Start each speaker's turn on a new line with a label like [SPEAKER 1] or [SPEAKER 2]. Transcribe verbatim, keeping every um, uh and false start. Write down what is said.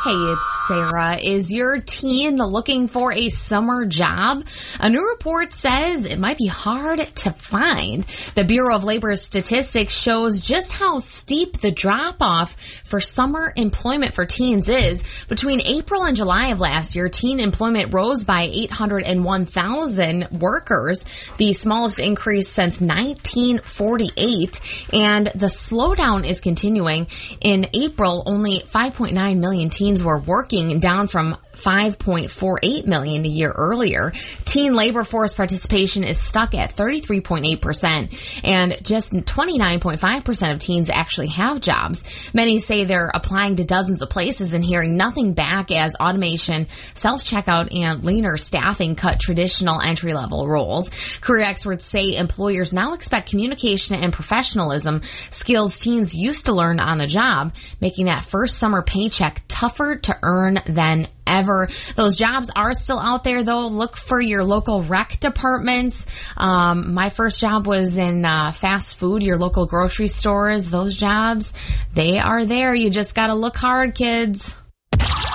[SPEAKER 1] Hey, it's Sarah. Is your teen looking for a summer job? A new report says it might be hard to find. The Bureau of Labor Statistics shows just how steep the drop-off for summer employment for teens is. Between April and July of last year, teen employment rose by eight hundred one thousand workers, the smallest increase since nineteen forty-eight, and the slowdown is continuing. In April, only five point nine million teens were working, down from five point four eight million a year earlier. Teen labor force participation is stuck at thirty-three point eight percent, and just twenty-nine point five percent of teens actually have jobs. Many say they're applying to dozens of places and hearing nothing back as automation, self-checkout, and leaner staffing cut traditional entry-level roles. Career experts say employers now expect communication and professionalism, skills teens used to learn on the job, making that first summer paycheck tougher to earn than ever. Those jobs are still out there, though. Look for your local rec departments. Um, my first job was in uh, fast food, your local grocery stores. Those jobs, they are there. You just got to look hard, kids.